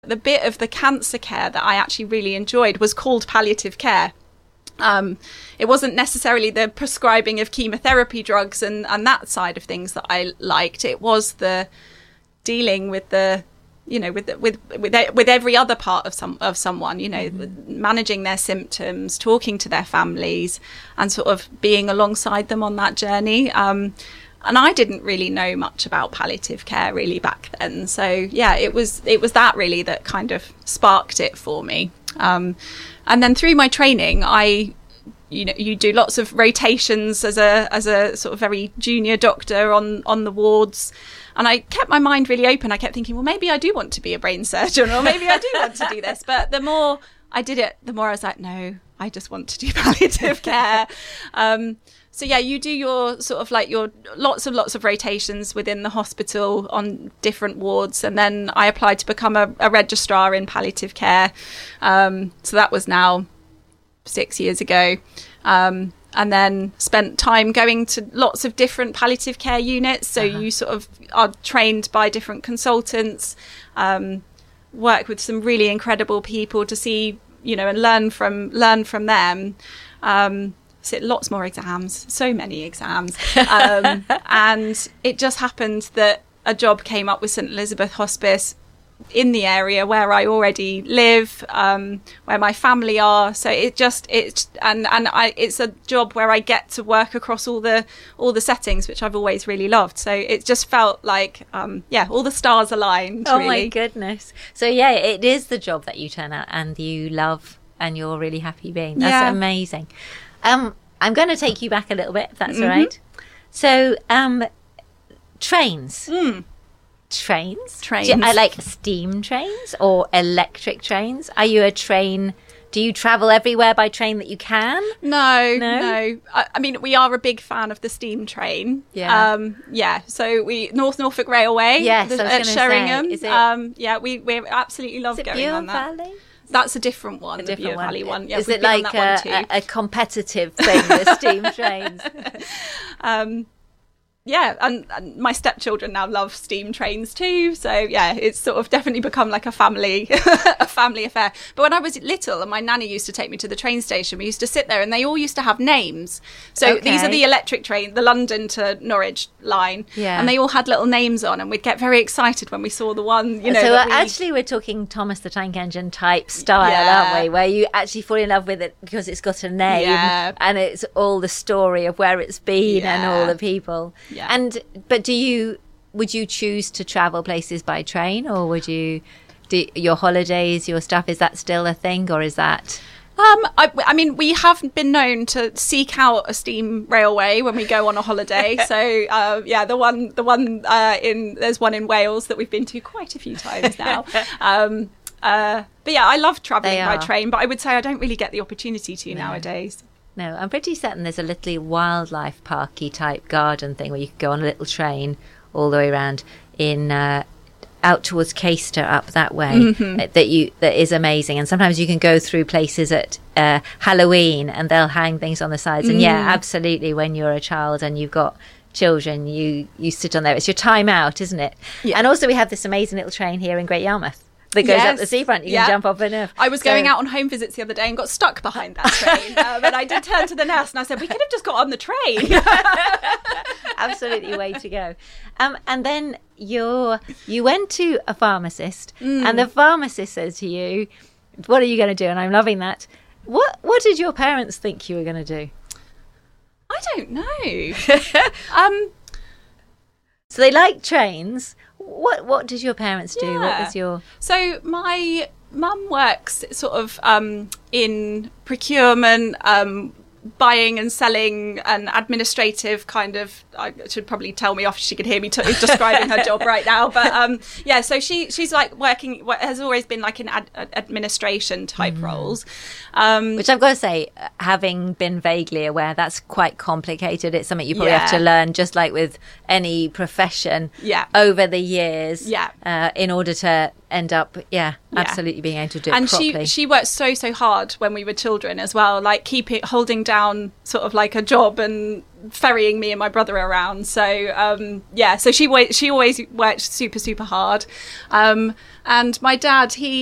The bit of the cancer care that I actually really enjoyed was called palliative care. It wasn't necessarily the prescribing of chemotherapy drugs and that side of things that I liked. It was the dealing with the, with every other part of someone, managing their symptoms, talking to their families, and sort of being alongside them on that journey. And I didn't really know much about palliative care really back then. So yeah, it was that really that kind of sparked it for me. And then through my training, you do lots of rotations as a sort of very junior doctor on the wards. And I kept my mind really open. I kept thinking, well, maybe I do want to be a brain surgeon, or maybe I do want to do this. But the more I did it, the more I was like, no, I just want to do palliative care. So yeah, you do your sort of like your lots of rotations within the hospital on different wards. And then I applied to become a registrar in palliative care. So that was now 6 years ago. And then spent time going to lots of different palliative care units. So you sort of are trained by different consultants, work with some really incredible people to see, and learn from them. So lots more exams, so many exams. And it just happened that a job came up with St Elizabeth Hospice in the area where I already live, where my family are. So it's a job where I get to work across all the settings, which I've always really loved. So it just felt like, all the stars aligned. Oh, really. My goodness. So yeah, it is the job that you turn out and you love and you're really happy being. That's amazing. I'm going to take you back a little bit, if that's all right. So, trains. Trains. I like steam trains or electric trains. Are you a train? Do you travel everywhere by train that you can? No. I mean, we are a big fan of the steam train. Yeah. So North Norfolk Railway. Yes, at Sheringham. Say, is it? We absolutely love going on that. Valley? That's a different one. The Bure Valley one. Yeah, is it like a competitive thing, the steam trains? And my stepchildren now love steam trains too. So yeah, it's sort of definitely become like a family affair. But when I was little and my nanny used to take me to the train station, we used to sit there and they all used to have names. So these are the electric train, the London to Norwich line. Yeah. And they all had little names on, and we'd get very excited when we saw the one, So actually we're talking Thomas the Tank Engine type style, aren't we? Where you actually fall in love with it because it's got a name and it's all the story of where it's been and all the people. Yeah. But would you choose to travel places by train, or would you do your holidays, your stuff? Is that still a thing, or is that? I mean, we have been known to seek out a steam railway when we go on a holiday. So there's one in Wales that we've been to quite a few times now. But yeah, I love travelling by train, but I would say I don't really get the opportunity to nowadays. No, I'm pretty certain there's a little wildlife parky type garden thing where you could go on a little train all the way around in out towards Caister up that way. That is amazing. And sometimes you can go through places at Halloween and they'll hang things on the sides. And absolutely, when you're a child and you've got children, you sit on there. It's your time out, isn't it? Yeah. And also we have this amazing little train here in Great Yarmouth that goes up the seafront. You can jump off and off. I was going out on home visits the other day and got stuck behind that train. But I did turn to the nurse and I said, we could have just got on the train. Absolutely, way to go. And then you went to a pharmacist and the pharmacist said to you, what are you going to do? And I'm loving that. What did your parents think you were going to do? I don't know. So they like trains. What did your parents do? What was your... So my mum works sort of in procurement, buying and selling, and administrative kind of... I should probably tell me off if she could hear me describing her job right now. But so she's like working... has always been like in administration type roles. Which I've got to say, having been vaguely aware, that's quite complicated. It's something you probably have to learn, just like with any profession over the years, in order to end up, absolutely being able to do it and properly. she worked so hard when we were children as well, like holding down sort of like a job and ferrying me and my brother around. So so she always worked super hard. And my dad,